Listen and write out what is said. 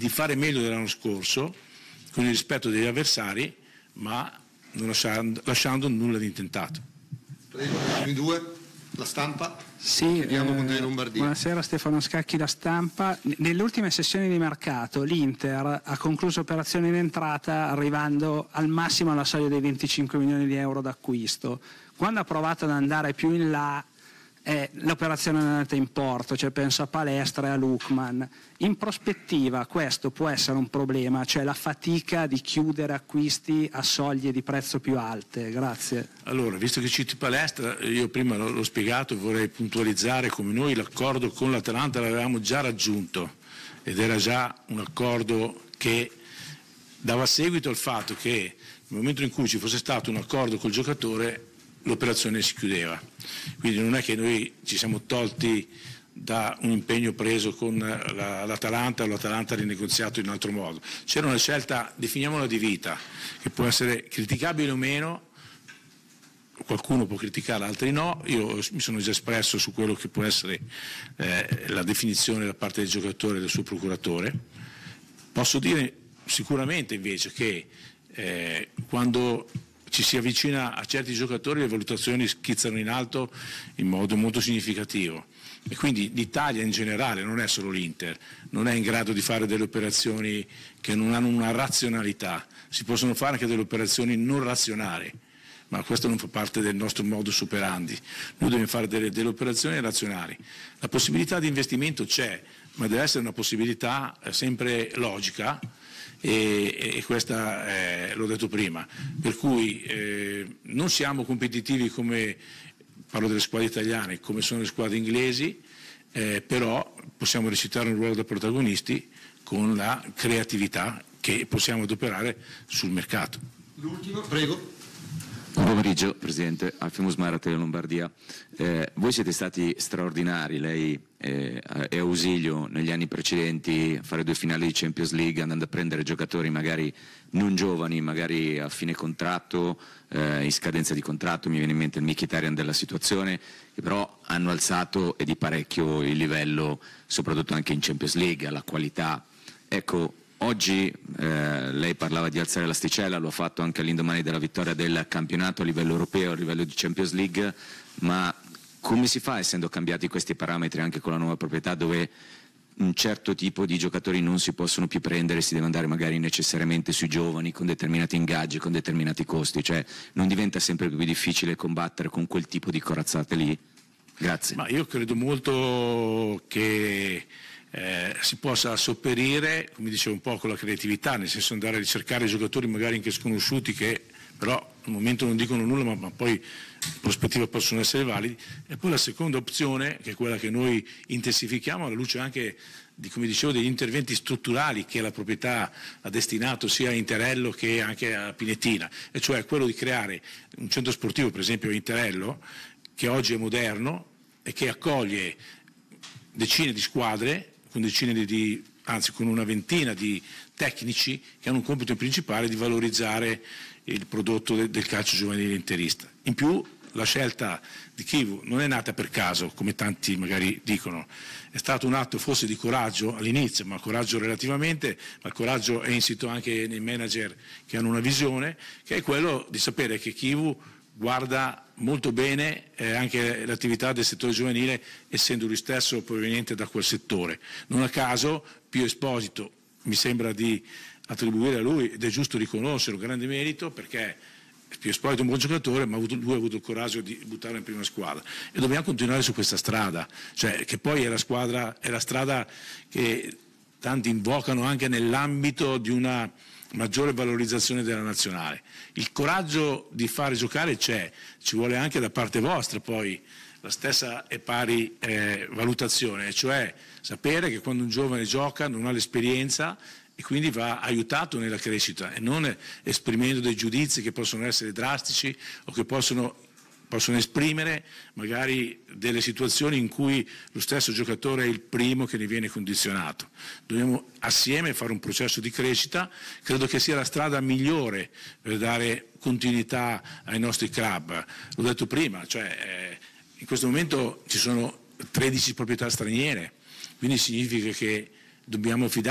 di fare meglio dell'anno scorso, con il rispetto degli avversari, ma non lasciando nulla di intentato. Prego, i due, la Stampa. Sì, Con Tele Lombardia. Buonasera, Stefano Scacchi, La Stampa. Nelle ultime sessioni di mercato l'Inter ha concluso operazioni in entrata arrivando al massimo alla soglia dei 25 milioni di euro d'acquisto. Quando ha provato ad andare più in là l'operazione è andata in porto, cioè penso a Palestra e a Lookman. In prospettiva questo può essere un problema, cioè la fatica di chiudere acquisti a soglie di prezzo più alte. Grazie. Allora, visto che citi Palestra, io prima l'ho spiegato, vorrei puntualizzare come noi l'accordo con l'Atalanta l'avevamo già raggiunto ed era già un accordo che dava seguito al fatto che nel momento in cui ci fosse stato un accordo col giocatore l'operazione si chiudeva, quindi non è che noi ci siamo tolti da un impegno preso con l'Atalanta o l'Atalanta ha rinegoziato in un altro modo. C'era una scelta, definiamola di vita, che può essere criticabile o meno, qualcuno può criticarla, altri no. Io mi sono già espresso su quello che può essere la definizione da parte del giocatore e del suo procuratore. Posso dire sicuramente invece che quando ci si avvicina a certi giocatori le valutazioni schizzano in alto in modo molto significativo e quindi l'Italia in generale, non è solo l'Inter, non è in grado di fare delle operazioni che non hanno una razionalità. Si possono fare anche delle operazioni non razionali, ma questo non fa parte del nostro modus operandi. Noi dobbiamo fare delle operazioni razionali. La possibilità di investimento c'è, ma deve essere una possibilità sempre logica, e questa l'ho detto prima, per cui non siamo competitivi come, parlo delle squadre italiane, come sono le squadre inglesi, però possiamo recitare un ruolo da protagonisti con la creatività che possiamo adoperare sul mercato. L'ultimo, prego. Buon pomeriggio Presidente, Alfio Musmara, Tele Lombardia. Voi siete stati straordinari, lei e Ausilio negli anni precedenti, a fare 2 finali di Champions League, andando a prendere giocatori magari non giovani, magari a fine contratto, in scadenza di contratto, mi viene in mente il Mkhitaryan della situazione, che però hanno alzato e di parecchio il livello, soprattutto anche in Champions League, la qualità. Ecco, oggi lei parlava di alzare l'asticella, lo ha fatto anche all'indomani della vittoria del campionato a livello europeo, a livello di Champions League, ma come si fa, essendo cambiati questi parametri anche con la nuova proprietà, dove un certo tipo di giocatori non si possono più prendere, si deve andare magari necessariamente sui giovani con determinati ingaggi, con determinati costi, cioè non diventa sempre più difficile combattere con quel tipo di corazzate lì? Grazie. Ma io credo molto che si possa sopperire, come dicevo un po', con la creatività, nel senso andare a ricercare giocatori magari anche sconosciuti che però al momento non dicono nulla ma poi in prospettiva possono essere validi. E poi la seconda opzione, che è quella che noi intensifichiamo alla luce anche di, come dicevo, degli interventi strutturali che la proprietà ha destinato sia a Interello che anche a Pinettina, e cioè quello di creare un centro sportivo, per esempio a Interello, che oggi è moderno e che accoglie decine di squadre, con una ventina di tecnici che hanno un compito principale di valorizzare il prodotto del calcio giovanile interista. In più la scelta di Chivu non è nata per caso, come tanti magari dicono, è stato un atto forse di coraggio all'inizio, ma coraggio relativamente, ma il coraggio è insito anche nei manager che hanno una visione, che è quello di sapere che Chivu guarda molto bene anche l'attività del settore giovanile, essendo lui stesso proveniente da quel settore. Non a caso Pio Esposito mi sembra di attribuire a lui, ed è giusto riconoscere, un grande merito, perché Pio Esposito è un buon giocatore, ma lui ha avuto il coraggio di buttarlo in prima squadra, e dobbiamo continuare su questa strada, cioè che poi è la strada che tanti invocano anche nell'ambito di una maggiore valorizzazione della nazionale. Il coraggio di fare giocare c'è, ci vuole anche da parte vostra poi la stessa e pari valutazione, cioè sapere che quando un giovane gioca non ha l'esperienza e quindi va aiutato nella crescita, e non esprimendo dei giudizi che possono essere drastici o che possono esprimere magari delle situazioni in cui lo stesso giocatore è il primo che ne viene condizionato. Dobbiamo assieme fare un processo di crescita, credo che sia la strada migliore per dare continuità ai nostri club. L'ho detto prima, cioè in questo momento ci sono 13 proprietà straniere, quindi significa che dobbiamo fidare